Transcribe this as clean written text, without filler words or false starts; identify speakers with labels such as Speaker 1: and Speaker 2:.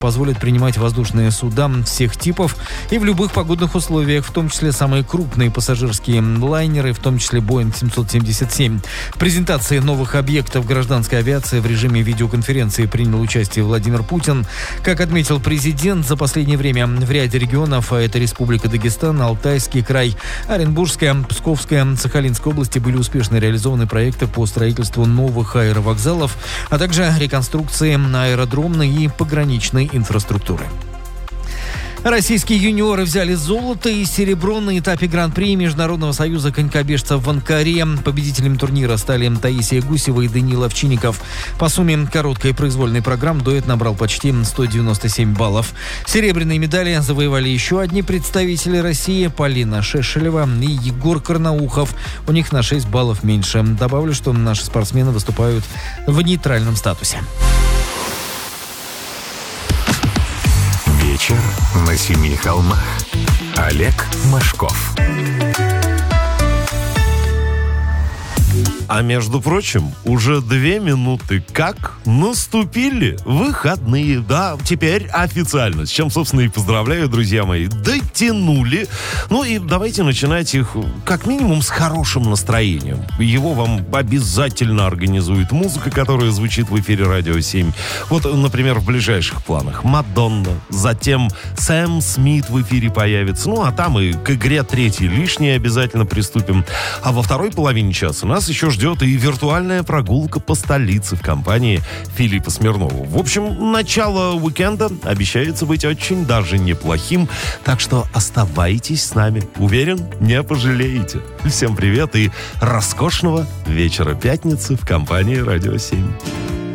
Speaker 1: позволит принимать воздушные суда всех типов и в любых погодных условиях, в том числе самые крупные пассажирские лайнеры, в том числе Boeing 777. В презентации новых объектов гражданской авиации в режиме видеоконференции принял участие Владимир Путин. Как отметил президент, за последнее время в ряде регионов, а это Республика Дагестан, Алтайский край, Оренбургская, Псковская, Сахалинская области, были успешно реализованы проекты по строительству новых аэровокзалов, а также реконструкции аэродромной и пограничной инфраструктуры. Российские юниоры взяли золото и серебро на этапе Гран-при Международного союза конькобежцев в Анкаре. Победителями турнира стали Таисия Гусева и Даниил Овчинников. По сумме короткой произвольной программ дуэт набрал почти 197 баллов. Серебряные медали завоевали еще одни представители России: Полина Шешелева и Егор Карнаухов. У них на 6 баллов меньше. Добавлю, что наши спортсмены выступают в нейтральном статусе.
Speaker 2: Вечер на семи холмах. Олег Машков.
Speaker 3: А между прочим, уже 2 минуты как наступили выходные. Да, теперь официально. С чем, собственно, и поздравляю, друзья мои. Дотянули. Ну и давайте начинать их как минимум с хорошим настроением. Его вам обязательно организует музыка, которая звучит в эфире Радио 7. Вот, например, в ближайших планах Мадонна, затем Сэм Смит в эфире появится. Ну, а там и к игре «Третий лишний» обязательно приступим. А во второй половине часа нас еще ждет и виртуальная прогулка по столице в компании Филиппа Смирнова. В общем, начало уикенда обещается быть очень даже неплохим, так что оставайтесь с нами. Уверен, не пожалеете. Всем привет и роскошного вечера пятницы в компании Радио 7.